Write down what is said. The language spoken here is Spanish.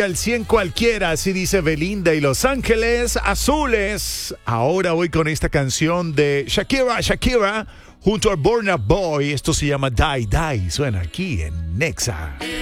Al 100 cualquiera, así dice Belinda y Los Ángeles Azules. Ahora voy con esta canción de Shakira junto a Burna Boy. Esto se llama Die Die. Suena aquí en Nexa.